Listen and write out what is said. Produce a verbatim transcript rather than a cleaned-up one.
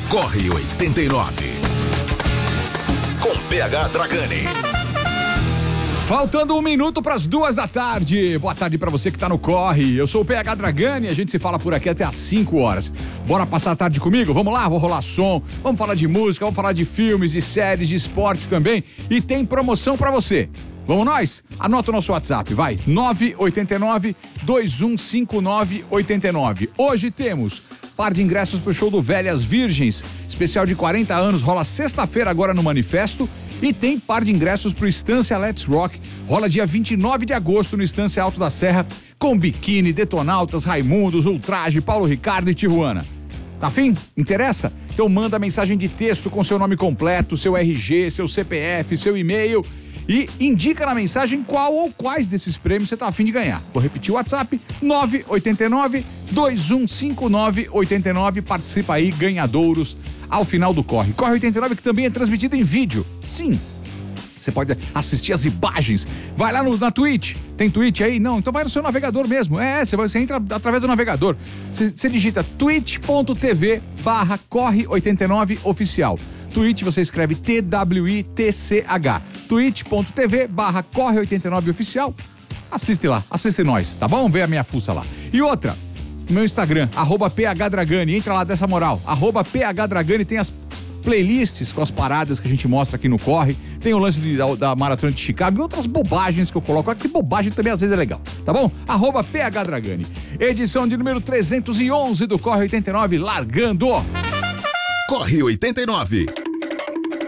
Corre oitenta e nove. Com P H Dragani. Faltando um minuto para as duas da tarde. Boa tarde para você que tá no Corre. Eu sou o P H Dragani e a gente se fala por aqui até às cinco horas. Bora passar a tarde comigo? Vamos lá, vou rolar som. Vamos falar de música, vamos falar de filmes e séries, de esportes também. E tem promoção para você. Vamos nós? Anota o nosso WhatsApp, vai. nove oito nove, dois um cinco nove, oito nove. Hoje temos par de ingressos pro show do Velhas Virgens. Especial de quarenta anos, rola sexta-feira agora no Manifesto. E tem par de ingressos pro Estância Let's Rock. Rola dia vinte e nove de agosto no Estância Alto da Serra, com Biquíni, Detonautas, Raimundos, Ultraje, Paulo Ricardo e Tijuana. Tá afim? Interessa? Então manda mensagem de texto com seu nome completo, seu R G, seu C P F, seu e-mail e indica na mensagem qual ou quais desses prêmios você tá afim de ganhar. Vou repetir o WhatsApp, nove oito nove, dois um cinco nove, oito nove. Participa aí, ganhadouros ao final do Corre. Corre oitenta e nove que também é transmitido em vídeo. Sim. Você pode assistir as imagens. Vai lá no, na Twitch. Tem Twitch aí? Não, então vai no seu navegador mesmo. É, você, vai, você entra através do navegador. Você, você digita twitch.tv barra corre oitenta e nove oficial. Twitch você escreve T W I T C H. twitch.tv barra corre oitenta e nove oficial. Assiste lá, assiste nós, tá bom? Vê a minha fuça lá. E outra, meu Instagram, arroba phdragani. Entra lá dessa moral, arroba phdragani. Tem as playlists com as paradas que a gente mostra aqui no Corre. Tem o lance de, da, da Maratona de Chicago e outras bobagens que eu coloco. Que bobagem também às vezes é legal, tá bom? Arroba phdragani. Edição de número trezentos e onze do Corre oitenta e nove, largando. Corre oitenta e nove.